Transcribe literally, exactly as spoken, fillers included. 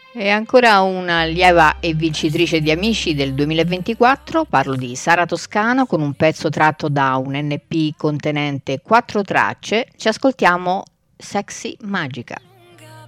E ancora una lieva e vincitrice di Amici del duemilaventiquattro, parlo di Sara Toscano con un pezzo tratto da un N P contenente quattro tracce. Ci ascoltiamo Sexy Magica.